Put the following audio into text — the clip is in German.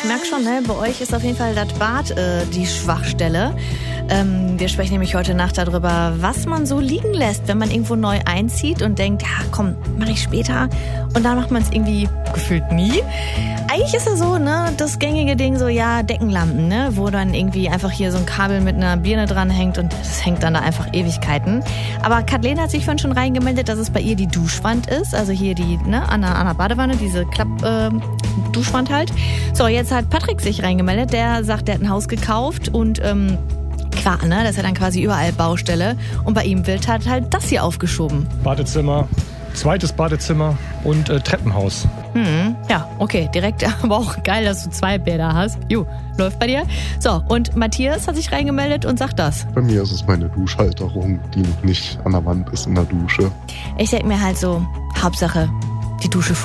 ich merke schon, ne, bei euch ist auf jeden Fall das Bad die Schwachstelle. Wir sprechen nämlich heute Nacht darüber, was man so liegen lässt, wenn man irgendwo neu einzieht und denkt, ja komm, mache ich später. Und dann macht man es irgendwie gefühlt nie. Eigentlich ist ja so, ne, das gängige Ding so, ja, Deckenlampen, ne, wo dann irgendwie einfach hier so ein Kabel mit einer Birne dran hängt und das hängt dann da einfach Ewigkeiten. Aber Kathleen hat sich vorhin schon reingemeldet, dass es bei ihr die Duschwand ist, also hier die, ne, an der Badewanne, diese Klapp-Duschwand halt. So, jetzt hat Patrick sich reingemeldet, der sagt, der hat ein Haus gekauft und, klar, ne, das ist ja dann quasi überall Baustelle und bei ihm wird halt das hier aufgeschoben. Badezimmer, zweites Badezimmer und Treppenhaus. Ja, okay, direkt, aber auch geil, dass du 2 Bäder hast. Läuft bei dir. So, und Matthias hat sich reingemeldet und sagt das. Bei mir ist es meine Duschhalterung, die noch nicht an der Wand ist in der Dusche. Ich denke mir halt so, Hauptsache, die Dusche